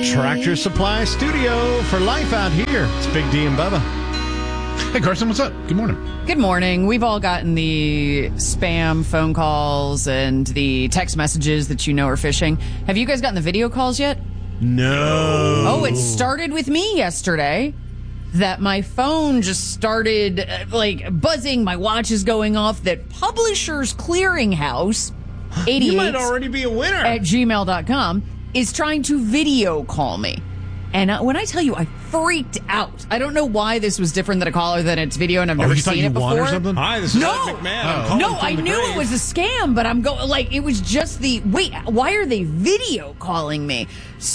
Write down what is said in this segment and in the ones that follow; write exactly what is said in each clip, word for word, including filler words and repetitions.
The Tractor Supply Studio for life out here. It's Big D and Bubba. Hey, Carson, what's up? Good morning. Good morning. We've all gotten the spam phone calls and the text messages that you know are phishing. Have you guys gotten the video calls yet? No. Oh, it started with me yesterday. That my phone just started uh, like buzzing. My watch is going off. That Publishers Clearinghouse, eighty-eight You might already be a winner. at gmail dot com, is trying to video call me. And uh, when I tell you, I freaked out. I don't know why this was different than a caller than it's video, and I've Oh, never you thought seen you it before. won or something? Hi, this is No. Ed McMahon. I'm Oh. calling No, from I the knew grave. it was a scam, but I'm going like it was just the wait. Why are they video calling me?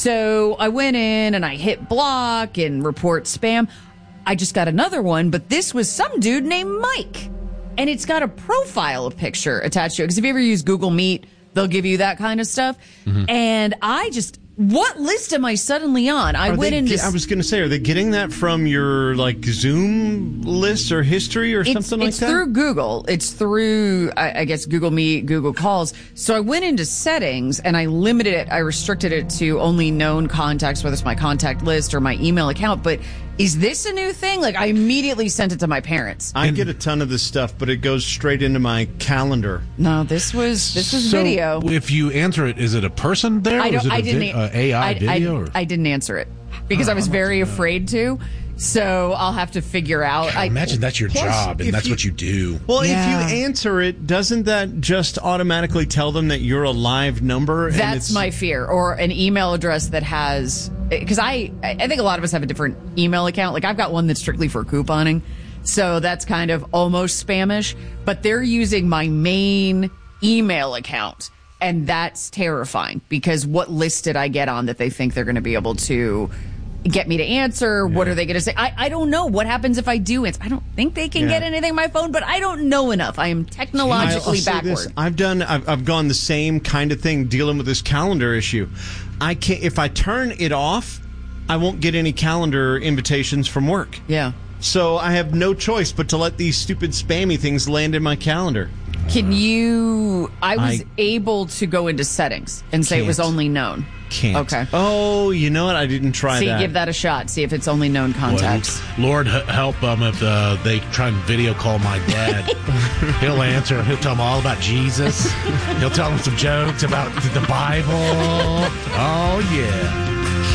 So I went in and I hit block and report spam. I just got another one, but this was some dude named Mike, and it's got a profile picture attached to it. Because if you ever use Google Meet, they'll give you that kind of stuff. Mm-hmm. And I just. What list am I suddenly on? I Are went they, into. I was going to say, are they getting that from your like Zoom list or history or It's, something like it's that? through Google. It's through, I, I guess, Google Meet, Google Calls. So I went into settings and I limited it. I restricted it to only known contacts, whether it's my contact list or my email account. But is this a new thing? Like, I immediately sent it to my parents. I get a ton of this stuff, but it goes straight into my calendar. No, this was this was so video. If you answer it, is it a person there? I or is don't. it a I didn't. vi- uh, A I I, video? I, or? I didn't answer it because I was very afraid to. So I'll have to figure out. I I imagine that's your Plus, job, and if that's you- what you do. Well, Yeah. if you answer it, doesn't that just automatically tell them that you're a live number? and That's it's- my fear, or an email address that has, because I, I think a lot of us have a different email account. Like I've got one that's strictly for couponing, so that's kind of almost spamish. But they're using my main email account, and that's terrifying because what list did I get on that they think they're going to be able to get me to answer? Yeah. What are they going to say? I, I don't know. What happens if I do answer? I don't think they can Yeah. get anything on my phone, but I don't know enough. I am technologically I'll say backward. this. I've done. I've, I've gone the same kind of thing dealing with this calendar issue. I can't. If I turn it off, I won't get any calendar invitations from work. Yeah. So I have no choice but to let these stupid spammy things land in my calendar. Can you? I was I able to go into settings and say it was can't. only known. Can't. Okay. Oh, you know what? I didn't try So you that. give that a shot. See if it's only known contacts. Well, Lord h- help them if uh, they try and video call my dad. He'll answer. He'll tell them all about Jesus. He'll tell them some jokes about the Bible. Oh, yeah.